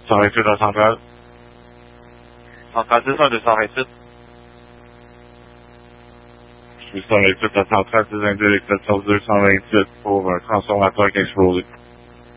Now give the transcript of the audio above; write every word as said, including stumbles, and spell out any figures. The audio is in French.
cent vingt-huit à Centrale. Centrale dix, un deux cent vingt-huit. deux cent vingt-huit à Centrale, c'est indiqué l'exception deux cent vingt-huit pour un transformateur qui a explosé.